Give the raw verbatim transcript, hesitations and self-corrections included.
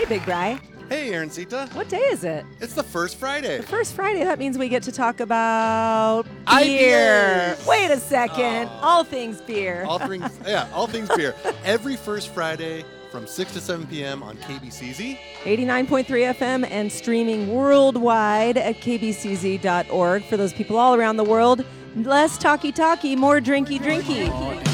Big Bri. Hey, Aaroncita. What day is it? It's the first Friday. The first Friday. That means we get to talk about I beer. P As. Wait a second. Oh. All things beer. All things, yeah, all things beer. Every first Friday from six to seven p.m. on K B C Z. eighty-nine point three F M and streaming worldwide at k b c z dot org. For those people all around the world, less talky-talky, more drinky-drinky.